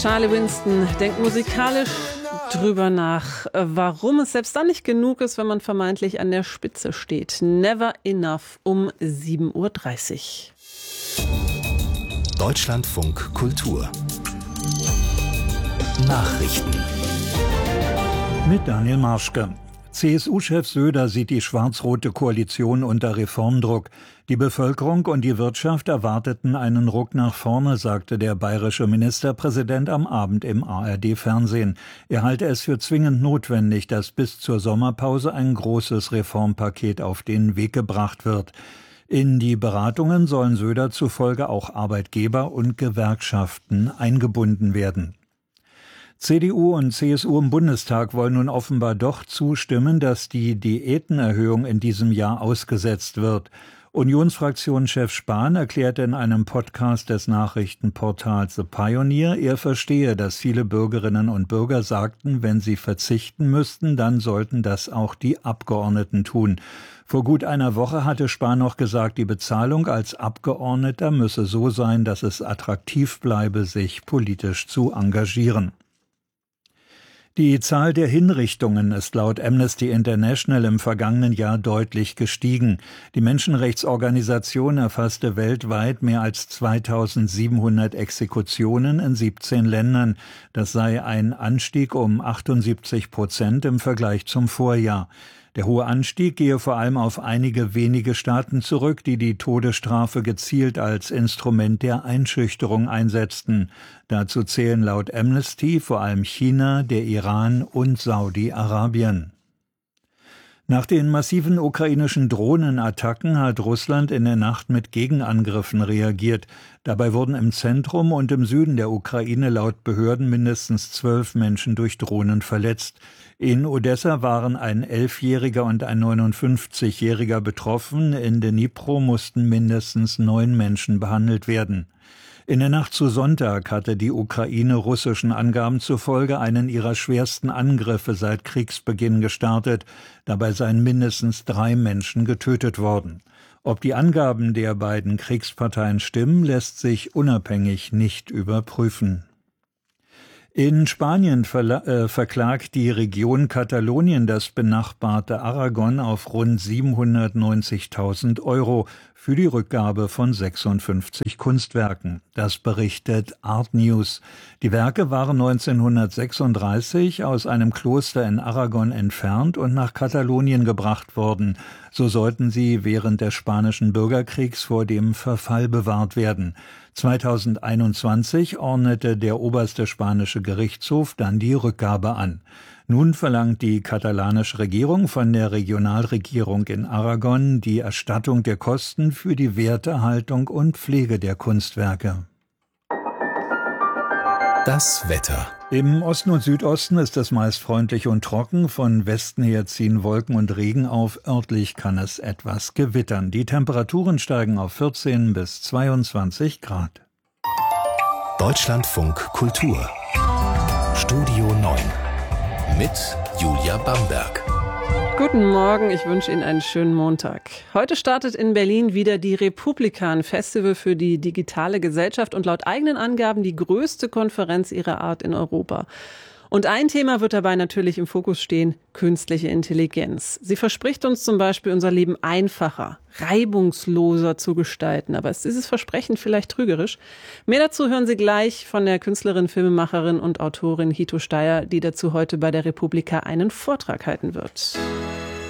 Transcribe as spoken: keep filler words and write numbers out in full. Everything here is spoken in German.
Charlie Winston denkt musikalisch drüber nach, warum es selbst dann nicht genug ist, wenn man vermeintlich an der Spitze steht. Never Enough um sieben Uhr dreißig. Deutschlandfunk Kultur Nachrichten mit Daniel Marschke. C S U-Chef Söder sieht die schwarz-rote Koalition unter Reformdruck. Die Bevölkerung und die Wirtschaft erwarteten einen Ruck nach vorne, sagte der bayerische Ministerpräsident am Abend im A R D-Fernsehen. Er halte es für zwingend notwendig, dass bis zur Sommerpause ein großes Reformpaket auf den Weg gebracht wird. In die Beratungen sollen Söder zufolge auch Arbeitgeber und Gewerkschaften eingebunden werden. C D U und C S U im Bundestag wollen nun offenbar doch zustimmen, dass die Diätenerhöhung in diesem Jahr ausgesetzt wird. Unionsfraktionschef Spahn erklärte in einem Podcast des Nachrichtenportals The Pioneer, er verstehe, dass viele Bürgerinnen und Bürger sagten, wenn sie verzichten müssten, dann sollten das auch die Abgeordneten tun. Vor gut einer Woche hatte Spahn noch gesagt, die Bezahlung als Abgeordneter müsse so sein, dass es attraktiv bleibe, sich politisch zu engagieren. Die Zahl der Hinrichtungen ist laut Amnesty International im vergangenen Jahr deutlich gestiegen. Die Menschenrechtsorganisation erfasste weltweit mehr als zweitausendsiebenhundert Exekutionen in siebzehn Ländern. Das sei ein Anstieg um achtundsiebzig Prozent im Vergleich zum Vorjahr. Der hohe Anstieg gehe vor allem auf einige wenige Staaten zurück, die die Todesstrafe gezielt als Instrument der Einschüchterung einsetzten. Dazu zählen laut Amnesty vor allem China, der Iran und Saudi-Arabien. Nach den massiven ukrainischen Drohnenattacken hat Russland in der Nacht mit Gegenangriffen reagiert. Dabei wurden im Zentrum und im Süden der Ukraine laut Behörden mindestens zwölf Menschen durch Drohnen verletzt. In Odessa waren ein Elfjähriger und ein neunundfünfzigjähriger betroffen. In Dnipro mussten mindestens neun Menschen behandelt werden. In der Nacht zu Sonntag hatte die Ukraine russischen Angaben zufolge einen ihrer schwersten Angriffe seit Kriegsbeginn gestartet. Dabei seien mindestens drei Menschen getötet worden. Ob die Angaben der beiden Kriegsparteien stimmen, lässt sich unabhängig nicht überprüfen. In Spanien verla- äh, verklagt die Region Katalonien das benachbarte Aragon auf rund siebenhundertneunzigtausend Euro für die Rückgabe von sechsundfünfzig Kunstwerken. Das berichtet Art News. Die Werke waren neunzehnhundertsechsunddreißig aus einem Kloster in Aragon entfernt und nach Katalonien gebracht worden. So sollten sie während des Spanischen Bürgerkriegs vor dem Verfall bewahrt werden. zweitausendeinundzwanzig ordnete der oberste spanische Gerichtshof dann die Rückgabe an. Nun verlangt die katalanische Regierung von der Regionalregierung in Aragon die Erstattung der Kosten für die Werterhaltung und Pflege der Kunstwerke. Das Wetter. Im Osten und Südosten ist es meist freundlich und trocken. Von Westen her ziehen Wolken und Regen auf. Örtlich kann es etwas gewittern. Die Temperaturen steigen auf vierzehn bis zweiundzwanzig Grad. Deutschlandfunk Kultur. Studio neun. Mit Julia Bamberg. Guten Morgen, ich wünsche Ihnen einen schönen Montag. Heute startet in Berlin wieder die Republika, ein Festival für die digitale Gesellschaft und laut eigenen Angaben die größte Konferenz ihrer Art in Europa. Und ein Thema wird dabei natürlich im Fokus stehen, künstliche Intelligenz. Sie verspricht uns zum Beispiel, unser Leben einfacher, reibungsloser zu gestalten. Aber ist dieses Versprechen vielleicht trügerisch? Mehr dazu hören Sie gleich von der Künstlerin, Filmemacherin und Autorin Hito Steyr, die dazu heute bei der Republika einen Vortrag halten wird.